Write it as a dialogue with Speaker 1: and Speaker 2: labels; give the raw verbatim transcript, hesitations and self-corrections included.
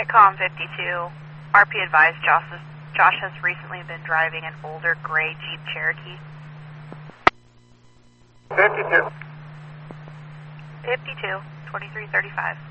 Speaker 1: Com fifty-two, R P advised Josh, is, Josh has recently been driving an older gray Jeep Cherokee.
Speaker 2: fifty-two.
Speaker 1: fifty-two, twenty-three thirty-five.